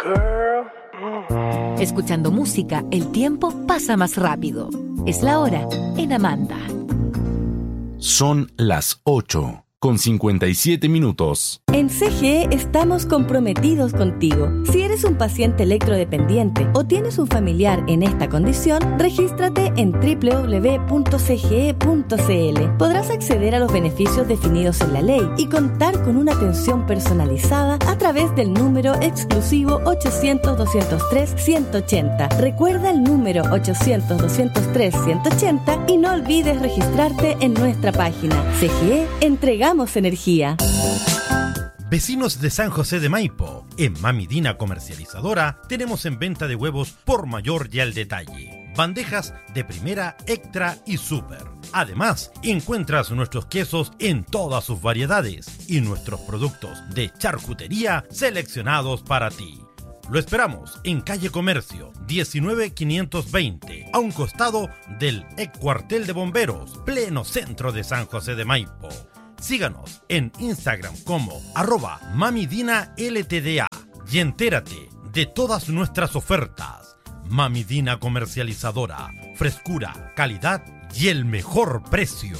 Escuchando música, el tiempo pasa más rápido. Es la hora en Amanda. Son las 8:57. En CGE estamos comprometidos contigo. Si eres un paciente electrodependiente o tienes un familiar en esta condición, regístrate en www.cge.cl. Podrás acceder a los beneficios definidos en la ley y contar con una atención personalizada a través del número exclusivo 800-203-180. Recuerda el número 800-203-180 y no olvides registrarte en nuestra página. CGE, entregamos energía. Vecinos de San José de Maipo, en Mami Dina Comercializadora tenemos en venta de huevos por mayor y al detalle. Bandejas de primera, extra y super. Además, encuentras nuestros quesos en todas sus variedades y nuestros productos de charcutería seleccionados para ti. Lo esperamos en calle Comercio 19520, a un costado del ex cuartel de bomberos, pleno centro de San José de Maipo. Síganos en Instagram como @MamiDinaLTDA y entérate de todas nuestras ofertas. Mami Dina Comercializadora, frescura, calidad y el mejor precio.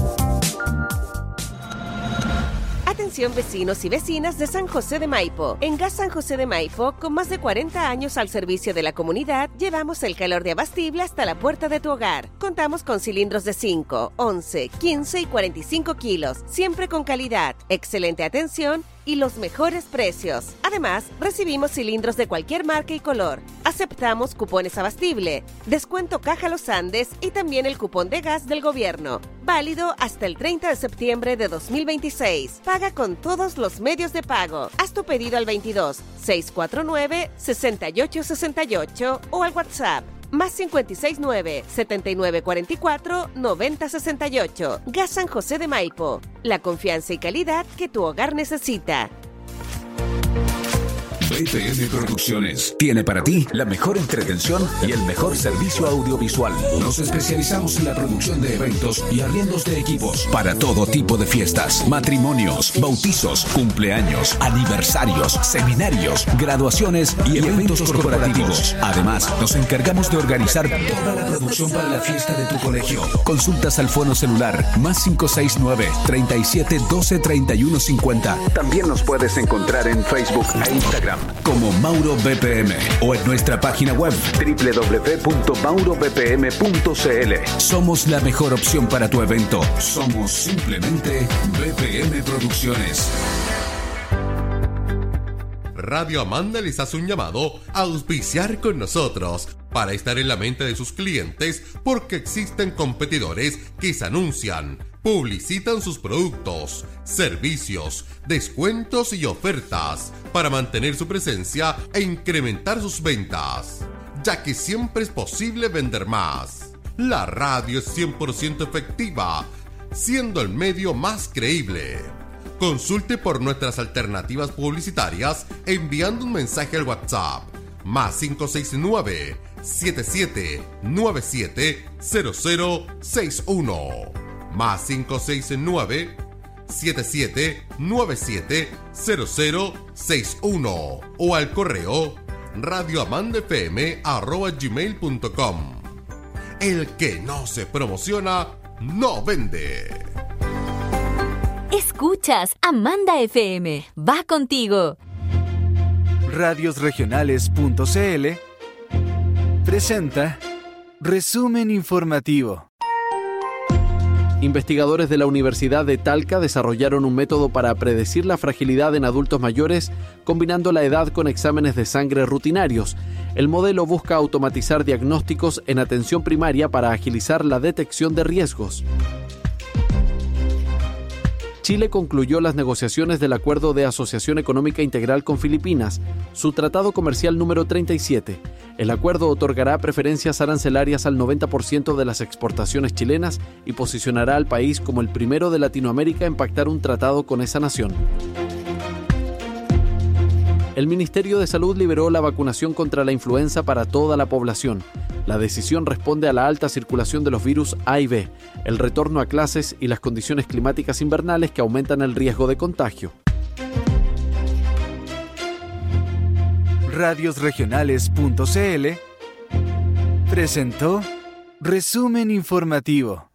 Atención vecinos y vecinas de San José de Maipo. En Gas San José de Maipo, con más de 40 años al servicio de la comunidad, llevamos el calor de Abastible hasta la puerta de tu hogar. Contamos con cilindros de 5, 11, 15 y 45 kilos, siempre con calidad, excelente atención y los mejores precios. Además, recibimos cilindros de cualquier marca y color. Aceptamos cupones Abastible, descuento Caja Los Andes y también el cupón de gas del gobierno. Válido hasta el 30 de septiembre de 2026. Paga con todos los medios de pago. Haz tu pedido al 22 649 6868 o al WhatsApp más 569 7944 9068. Gas San José de Maipo. La confianza y calidad que tu hogar necesita. BPM Producciones tiene para ti la mejor entretención y el mejor servicio audiovisual. Nos especializamos en la producción de eventos y arriendos de equipos para todo tipo de fiestas, matrimonios, bautizos, cumpleaños, aniversarios, seminarios, graduaciones y eventos corporativos. Además, nos encargamos de organizar toda la producción para la fiesta de tu colegio. Consultas al fono celular más 569 37 12 31 50. También nos puedes encontrar en Facebook e Instagram como Mauro BPM o en nuestra página web www.maurobpm.cl. Somos la mejor opción para tu evento. Somos simplemente BPM Producciones. Radio Amanda les hace un llamado a auspiciar con nosotros para estar en la mente de sus clientes, porque existen competidores que se anuncian, publicitan sus productos, servicios, descuentos y ofertas para mantener su presencia e incrementar sus ventas, ya que siempre es posible vender más. La radio es 100% efectiva, siendo el medio más creíble. Consulte por nuestras alternativas publicitarias enviando un mensaje al WhatsApp más 569 7797 0061 más 569 7797 0061 o al correo radioamandafm@gmail.com. El que no se promociona no vende. Escuchas Amanda FM. Va contigo. Radiosregionales.cl presenta Resumen Informativo. Investigadores de la Universidad de Talca desarrollaron un método para predecir la fragilidad en adultos mayores combinando la edad con exámenes de sangre rutinarios. El modelo busca automatizar diagnósticos en atención primaria para agilizar la detección de riesgos. Chile concluyó las negociaciones del Acuerdo de Asociación Económica Integral con Filipinas, su tratado comercial número 37. El acuerdo otorgará preferencias arancelarias al 90% de las exportaciones chilenas y posicionará al país como el primero de Latinoamérica en pactar un tratado con esa nación. El Ministerio de Salud liberó la vacunación contra la influenza para toda la población. La decisión responde a la alta circulación de los virus A y B, el retorno a clases y las condiciones climáticas invernales que aumentan el riesgo de contagio. Radiosregionales.cl presentó Resumen Informativo.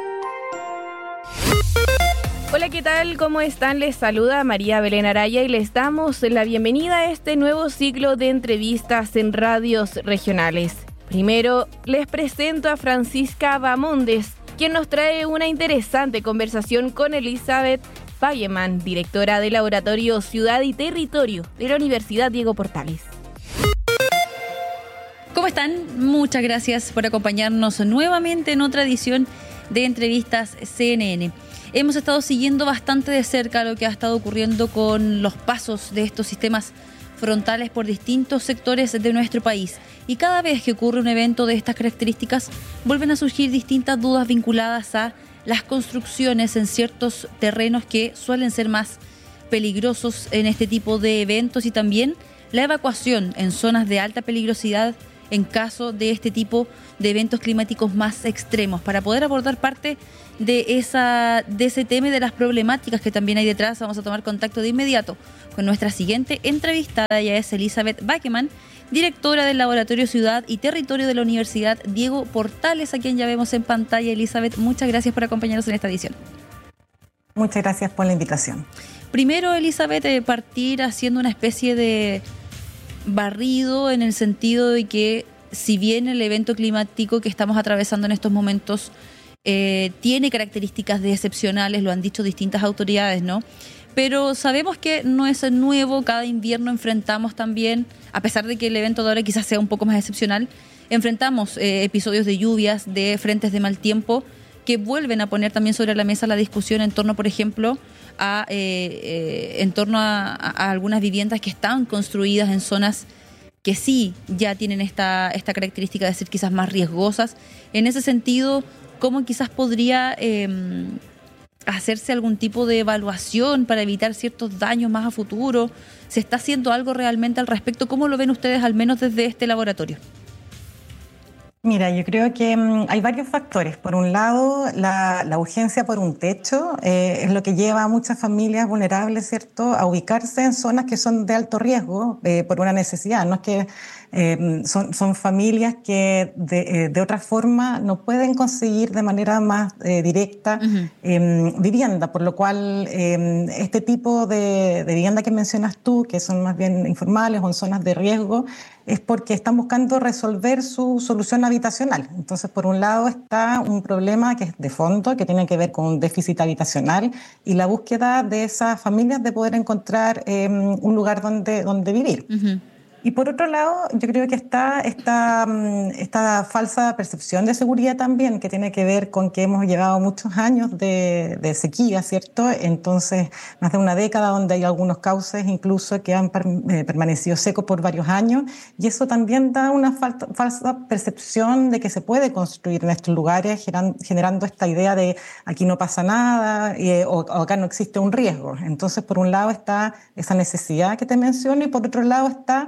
Hola, ¿qué tal? ¿Cómo están? Les saluda María Belén Araya y les damos la bienvenida a este nuevo ciclo de entrevistas en radios regionales. Primero, les presento a Francisca Bamondes, quien nos trae una interesante conversación con Elizabeth Bayeman, directora del Laboratorio Ciudad y Territorio de la Universidad Diego Portales. ¿Cómo están? Muchas gracias por acompañarnos nuevamente en otra edición de Entrevistas CNN. Hemos estado siguiendo bastante de cerca lo que ha estado ocurriendo con los pasos de estos sistemas frontales por distintos sectores de nuestro país. Y cada vez que ocurre un evento de estas características, vuelven a surgir distintas dudas vinculadas a las construcciones en ciertos terrenos que suelen ser más peligrosos en este tipo de eventos, y también la evacuación en zonas de alta peligrosidad en caso de este tipo de eventos climáticos más extremos. Para poder abordar parte de ese tema y de las problemáticas que también hay detrás, vamos a tomar contacto de inmediato con nuestra siguiente entrevistada. Ella es Elizabeth Bayeman, directora del Laboratorio Ciudad y Territorio de la Universidad Diego Portales, a quien ya vemos en pantalla. Elizabeth, muchas gracias por acompañarnos en esta edición. Muchas gracias por la invitación. Primero, Elizabeth, partir haciendo una especie de barrido en el sentido de que, si bien el evento climático que estamos atravesando en estos momentos tiene características excepcionales, lo han dicho distintas autoridades, ¿no? Pero sabemos que no es nuevo, cada invierno enfrentamos también, a pesar de que el evento de ahora quizás sea un poco más excepcional, enfrentamos episodios de lluvias, de frentes de mal tiempo, que vuelven a poner también sobre la mesa la discusión en torno, por ejemplo, a algunas viviendas que están construidas en zonas que sí ya tienen esta característica de ser quizás más riesgosas. En ese sentido, ¿cómo quizás podría hacerse algún tipo de evaluación para evitar ciertos daños más a futuro? ¿Se está haciendo algo realmente al respecto? ¿Cómo lo ven ustedes, al menos desde este laboratorio? Mira, yo creo que hay varios factores. Por un lado, la urgencia por un techo es lo que lleva a muchas familias vulnerables, ¿cierto?, a ubicarse en zonas que son de alto riesgo por una necesidad. No es que son familias que de otra forma no pueden conseguir de manera más directa vivienda, por lo cual este tipo de vivienda que mencionas tú, que son más bien informales o en zonas de riesgo, es porque están buscando resolver su solución habitacional. Entonces, por un lado está un problema que es de fondo, que tiene que ver con un déficit habitacional y la búsqueda de esas familias de poder encontrar un lugar donde vivir. Uh-huh. Y por otro lado, yo creo que está esta falsa percepción de seguridad también, que tiene que ver con que hemos llevado muchos años de sequía, ¿cierto? Entonces, más de una década donde hay algunos cauces incluso que han permanecido secos por varios años, y eso también da una falsa percepción de que se puede construir en estos lugares, generando esta idea de aquí no pasa nada o acá no existe un riesgo. Entonces, por un lado está esa necesidad que te menciono y por otro lado está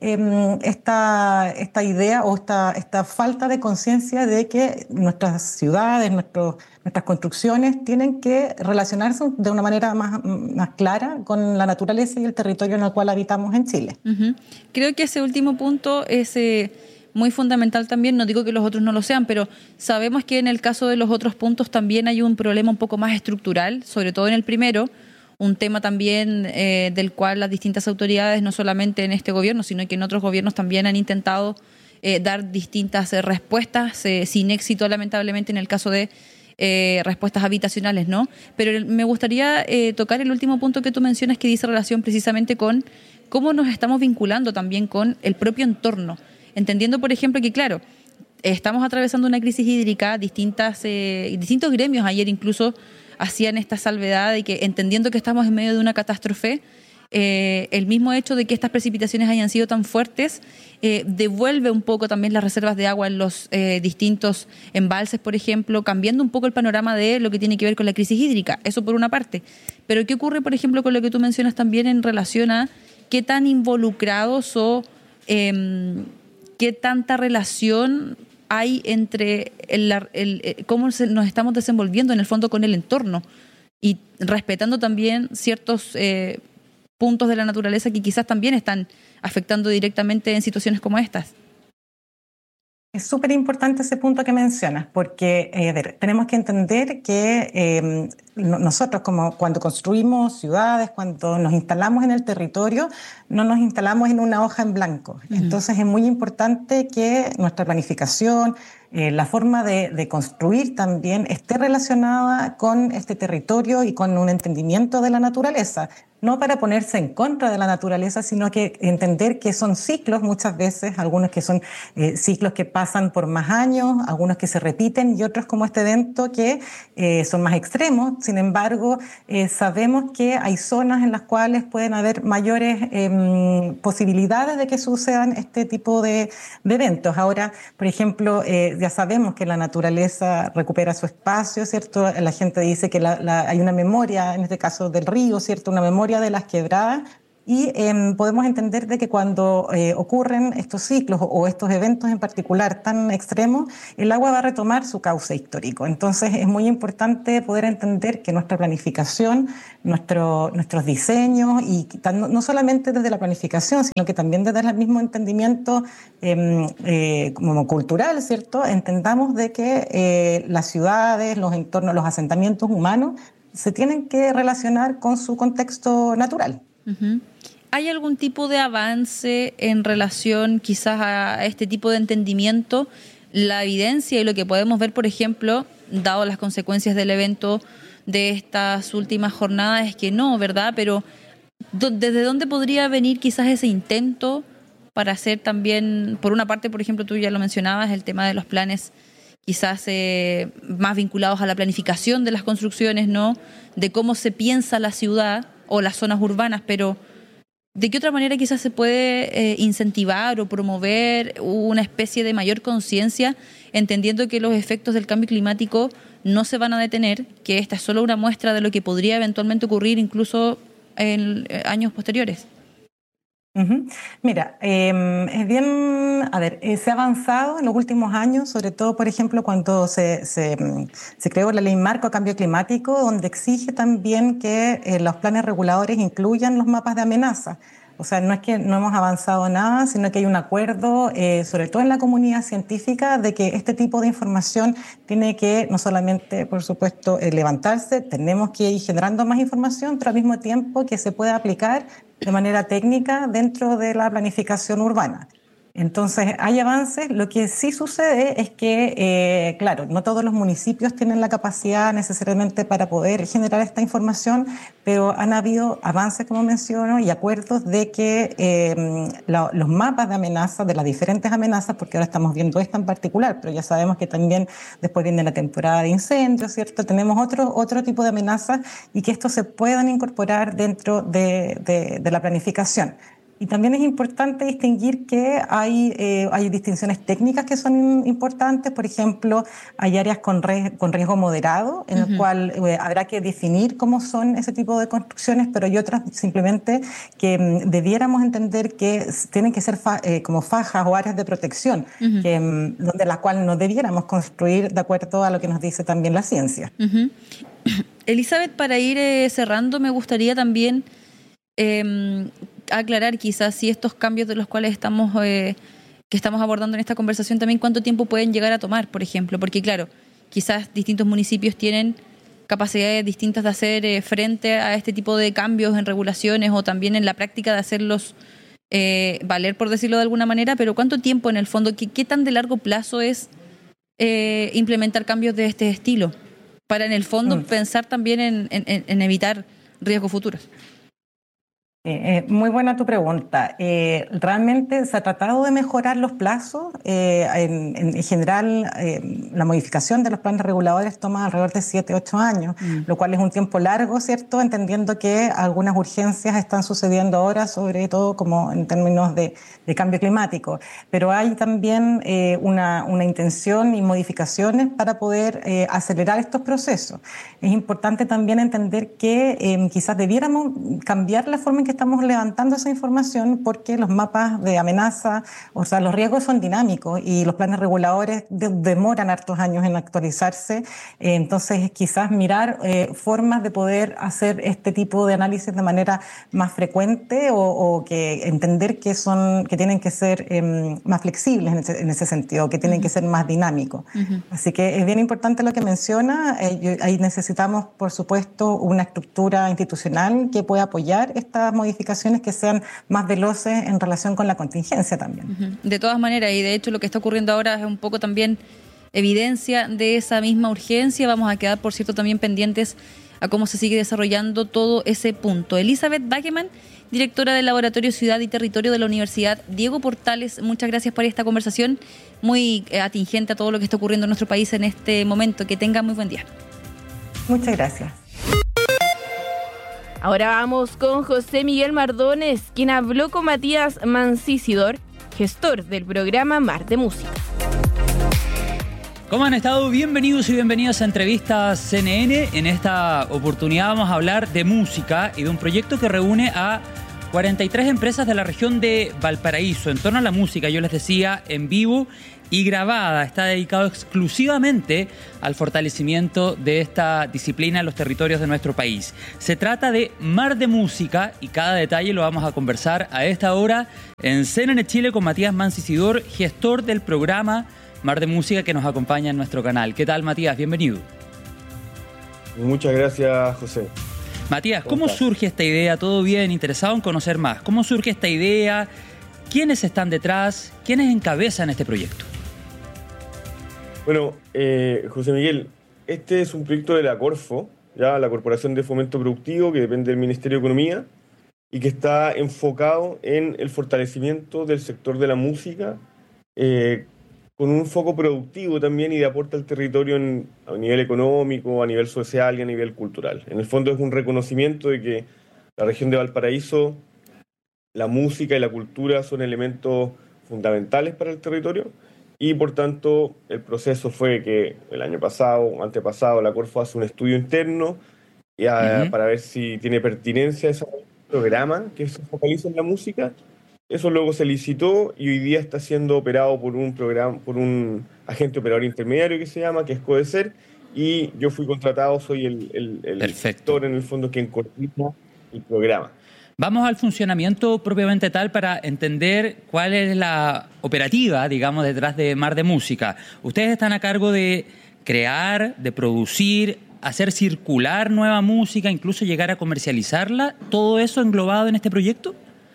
esta idea o esta falta de conciencia de que nuestras ciudades, nuestras construcciones tienen que relacionarse de una manera más clara con la naturaleza y el territorio en el cual habitamos en Chile. Uh-huh. Creo que ese último punto es muy fundamental también. No digo que los otros no lo sean, pero sabemos que en el caso de los otros puntos también hay un problema un poco más estructural, sobre todo en el primero. Un tema también del cual las distintas autoridades, no solamente en este gobierno, sino que en otros gobiernos también han intentado dar distintas respuestas, sin éxito lamentablemente en el caso de respuestas habitacionales, ¿no? Pero me gustaría tocar el último punto que tú mencionas, que dice relación precisamente con cómo nos estamos vinculando también con el propio entorno. Entendiendo, por ejemplo, que claro, estamos atravesando una crisis hídrica, distintos gremios ayer incluso hacían esta salvedad de que, entendiendo que estamos en medio de una catástrofe, el mismo hecho de que estas precipitaciones hayan sido tan fuertes devuelve un poco también las reservas de agua en los distintos embalses, por ejemplo, cambiando un poco el panorama de lo que tiene que ver con la crisis hídrica. Eso por una parte. Pero ¿qué ocurre, por ejemplo, con lo que tú mencionas también en relación a qué tan involucrados o qué tanta relación hay entre cómo nos estamos desenvolviendo en el fondo con el entorno y respetando también ciertos puntos de la naturaleza que quizás también están afectando directamente en situaciones como estas. Es súper importante ese punto que mencionas, porque tenemos que entender que nosotros, como cuando construimos ciudades, cuando nos instalamos en el territorio, no nos instalamos en una hoja en blanco. Entonces es muy importante que nuestra planificación, la forma de construir también esté relacionada con este territorio y con un entendimiento de la naturaleza. No para ponerse en contra de la naturaleza, sino que entender que son ciclos muchas veces, algunos que son ciclos que pasan por más años, algunos que se repiten y otros como este evento que son más extremos. Sin embargo, sabemos que hay zonas en las cuales pueden haber mayores posibilidades de que sucedan este tipo de eventos. Ahora, por ejemplo, ya sabemos que la naturaleza recupera su espacio, ¿cierto? La gente dice que hay una memoria, en este caso del río, ¿cierto? Una memoria de las quebradas y podemos entender de que cuando ocurren estos ciclos o estos eventos en particular tan extremos, el agua va a retomar su cauce histórico. Entonces es muy importante poder entender que nuestra planificación, nuestros diseños y no solamente desde la planificación, sino que también desde el mismo entendimiento como cultural, ¿cierto? Entendamos de que las ciudades, los entornos, los asentamientos humanos se tienen que relacionar con su contexto natural. Uh-huh. ¿Hay algún tipo de avance en relación quizás a este tipo de entendimiento? La evidencia y lo que podemos ver, por ejemplo, dado las consecuencias del evento de estas últimas jornadas, es que no, ¿verdad? Pero ¿desde dónde podría venir quizás ese intento para hacer también, por una parte, por ejemplo, tú ya lo mencionabas, el tema de los planes quizás más vinculados a la planificación de las construcciones, ¿no? De cómo se piensa la ciudad o las zonas urbanas, pero ¿de qué otra manera quizás se puede incentivar o promover una especie de mayor conciencia, entendiendo que los efectos del cambio climático no se van a detener, que esta es solo una muestra de lo que podría eventualmente ocurrir incluso en años posteriores? Uh-huh. Mira, es bien, se ha avanzado en los últimos años, sobre todo, por ejemplo, cuando se creó la Ley Marco a Cambio Climático, donde exige también que los planes reguladores incluyan los mapas de amenaza. O sea, no es que no hemos avanzado nada, sino que hay un acuerdo, sobre todo en la comunidad científica, de que este tipo de información tiene que no solamente, por supuesto, levantarse, tenemos que ir generando más información, pero al mismo tiempo que se pueda aplicar de manera técnica dentro de la planificación urbana. Entonces, hay avances. Lo que sí sucede es que, claro, no todos los municipios tienen la capacidad necesariamente para poder generar esta información, pero han habido avances, como menciono, y acuerdos de que los mapas de amenazas, de las diferentes amenazas, porque ahora estamos viendo esta en particular, pero ya sabemos que también después viene la temporada de incendios, ¿cierto? Tenemos otro tipo de amenazas y que estos se puedan incorporar dentro de la planificación. Y también es importante distinguir que hay distinciones técnicas que son importantes. Por ejemplo, hay áreas con riesgo moderado, en el cual habrá que definir cómo son ese tipo de construcciones, pero hay otras simplemente que debiéramos entender que tienen que ser como fajas o áreas de protección, donde las cuales no debiéramos construir de acuerdo a lo que nos dice también la ciencia. Elizabeth, para ir cerrando, me gustaría también aclarar quizás si estos cambios de los cuales que estamos abordando en esta conversación también cuánto tiempo pueden llegar a tomar, por ejemplo, porque claro, quizás distintos municipios tienen capacidades distintas de hacer frente a este tipo de cambios en regulaciones o también en la práctica de hacerlos valer, por decirlo de alguna manera, pero cuánto tiempo en el fondo, qué tan de largo plazo es implementar cambios de este estilo para en el fondo pensar también en evitar riesgos futuros. Muy buena tu pregunta. Realmente se ha tratado de mejorar los plazos. En general, la modificación de los planes reguladores toma alrededor de 7-8 años, lo cual es un tiempo largo, ¿cierto? Entendiendo que algunas urgencias están sucediendo ahora, sobre todo como en términos de cambio climático. Pero hay también una intención y modificaciones para poder acelerar estos procesos. Es importante también entender que quizás debiéramos cambiar la forma en que estamos levantando esa información porque los mapas de amenaza, o sea, los riesgos son dinámicos y los planes reguladores demoran hartos años en actualizarse. Entonces, quizás mirar formas de poder hacer este tipo de análisis de manera más frecuente o que entender que tienen que ser más flexibles en ese sentido, que tienen que ser más dinámicos. Así que es bien importante lo que menciona. Ahí necesitamos, por supuesto, una estructura institucional que pueda apoyar estas modificaciones que sean más veloces en relación con la contingencia también. De todas maneras, y de hecho lo que está ocurriendo ahora es un poco también evidencia de esa misma urgencia. Vamos a quedar, por cierto, también pendientes a cómo se sigue desarrollando todo ese punto. Elizabeth Backeman, directora del Laboratorio Ciudad y Territorio de la Universidad Diego Portales, muchas gracias por esta conversación muy atingente a todo lo que está ocurriendo en nuestro país en este momento. Que tenga muy buen día. Muchas gracias. Ahora vamos con José Miguel Mardones, quien habló con Matías Mancisidor, gestor del programa Mar de Música. ¿Cómo han estado? Bienvenidos y bienvenidas a Entrevistas CNN. En esta oportunidad vamos a hablar de música y de un proyecto que reúne a 43 empresas de la región de Valparaíso en torno a la música, yo les decía, en vivo y grabada. Está dedicado exclusivamente al fortalecimiento de esta disciplina en los territorios de nuestro país. Se trata de Mar de Música y cada detalle lo vamos a conversar a esta hora en CNN Chile con Matías Mancisidor, gestor del programa Mar de Música, que nos acompaña en nuestro canal. ¿Qué tal, Matías? Bienvenido. Muchas gracias, José. Matías, ¿cómo surge esta idea? Todo bien, interesado en conocer más. ¿Cómo surge esta idea? ¿Quiénes están detrás? ¿Quiénes encabezan este proyecto? Bueno, José Miguel, este es un proyecto de la Corfo, ya la Corporación de Fomento Productivo, que depende del Ministerio de Economía y que está enfocado en el fortalecimiento del sector de la música, con un foco productivo también y de aporte al territorio a nivel económico, a nivel social y a nivel cultural. En el fondo es un reconocimiento de que la región de Valparaíso, la música y la cultura son elementos fundamentales para el territorio y por tanto el proceso fue que el año pasado o antepasado la Corfo hace un estudio interno para ver si tiene pertinencia ese programa que se focaliza en la música. Eso luego se licitó y hoy día está siendo operado por un agente operador intermediario que se llama, que es Codecer, y yo fui contratado, soy el sector en el fondo quien coordina el programa. Vamos al funcionamiento propiamente tal para entender cuál es la operativa, digamos, detrás de Mar de Música. Ustedes están a cargo de crear, de producir, hacer circular nueva música, incluso llegar a comercializarla, ¿todo eso englobado en este proyecto?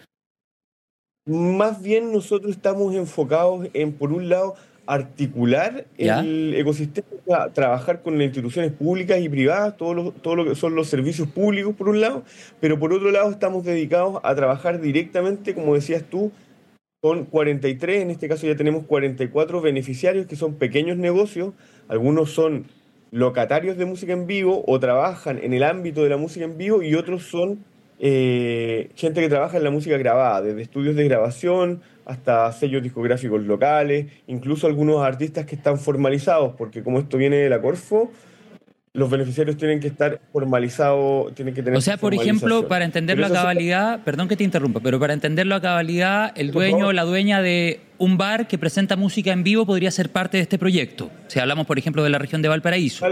Más bien nosotros estamos enfocados en, por un lado, articular el ecosistema, trabajar con las instituciones públicas y privadas, todo lo que son los servicios públicos por un lado, pero por otro lado estamos dedicados a trabajar directamente, como decías tú, con 43, en este caso ya tenemos 44 beneficiarios que son pequeños negocios, algunos son locatarios de música en vivo o trabajan en el ámbito de la música en vivo y otros son gente que trabaja en la música grabada, desde estudios de grabación hasta sellos discográficos locales, incluso algunos artistas que están formalizados, porque como esto viene de la Corfo, los beneficiarios tienen que estar formalizados, tienen que tener. O sea, por ejemplo, para entenderlo a cabalidad, perdón que te interrumpa, pero para entenderlo a cabalidad, el dueño o la dueña de un bar que presenta música en vivo podría ser parte de este proyecto. Si hablamos, por ejemplo, de la región de Valparaíso.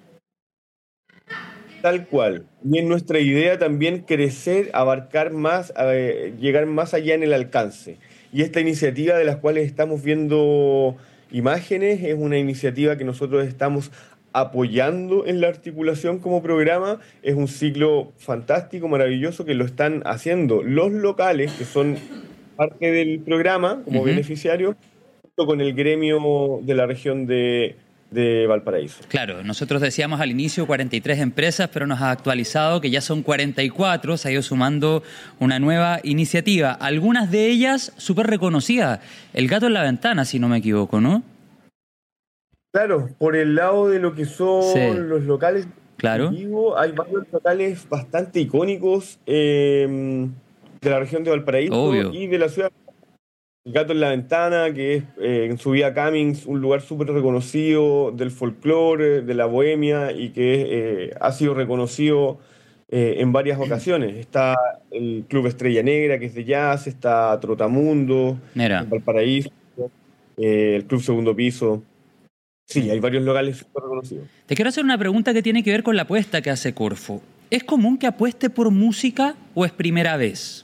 Tal cual. Y en nuestra idea también crecer, abarcar más, llegar más allá en el alcance. Y esta iniciativa de las cuales estamos viendo imágenes es una iniciativa que nosotros estamos apoyando en la articulación como programa. Es un ciclo fantástico, maravilloso, que lo están haciendo los locales, que son parte del programa como beneficiarios, junto con el gremio de la región de Valparaíso. Claro, nosotros decíamos al inicio 43 empresas, pero nos ha actualizado que ya son 44, se ha ido sumando una nueva iniciativa, algunas de ellas súper reconocidas. El Gato en la Ventana, si no me equivoco, ¿no? Claro, por el lado de lo que son los locales, claro, vivo, hay varios locales bastante icónicos de la región de Valparaíso. Obvio. Y de la ciudad. El Gato en la Ventana, que es en su vía Cummings, un lugar súper reconocido del folclore, de la bohemia, y que ha sido reconocido en varias ocasiones. Está el Club Estrella Negra, que es de jazz, está Trotamundo, en Valparaíso, el Club Segundo Piso. Sí, hay varios locales súper reconocidos. Te quiero hacer una pregunta que tiene que ver con la apuesta que hace Corfo. ¿Es común que apueste por música o es primera vez?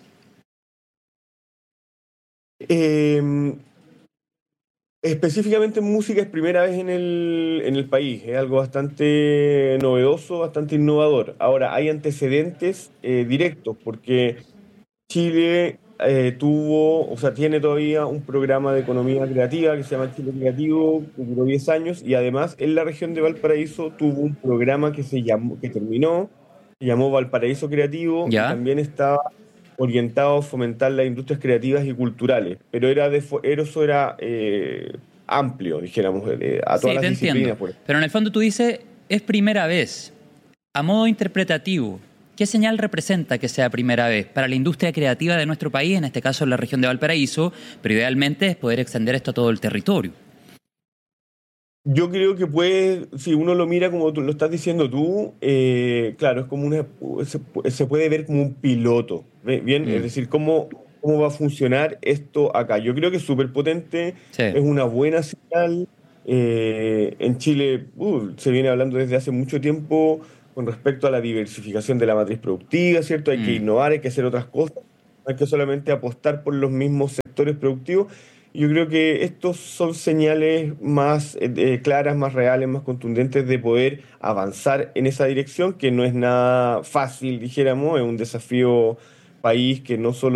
Específicamente en música es primera vez en el país. Es algo bastante novedoso, bastante innovador. Ahora, hay antecedentes directos porque Chile tiene todavía un programa de economía creativa que se llama Chile Creativo, que duró 10 años, y además en la región de Valparaíso tuvo un programa que se llamó Valparaíso Creativo, ¿Ya? Y también estaba orientado a fomentar las industrias creativas y culturales, pero eso era amplio, dijéramos, a todas las te disciplinas. entiendo. Pero en el fondo tú dices, es primera vez. A modo interpretativo, ¿qué señal representa que sea primera vez para la industria creativa de nuestro país, en este caso en la región de Valparaíso, pero idealmente es poder extender esto a todo el territorio? Yo creo que si uno lo mira como tú lo estás diciendo tú, claro, es como se puede ver como un piloto, ¿bien? Es decir, cómo va a funcionar esto acá. Yo creo que es súper potente, es una buena señal. En Chile se viene hablando desde hace mucho tiempo con respecto a la diversificación de la matriz productiva, ¿cierto? Hay que innovar, hay que hacer otras cosas, no hay que solamente apostar por los mismos sectores productivos. Yo creo que estos son señales más claras, más reales, más contundentes de poder avanzar en esa dirección, que no es nada fácil, dijéramos, es un desafío país que no solo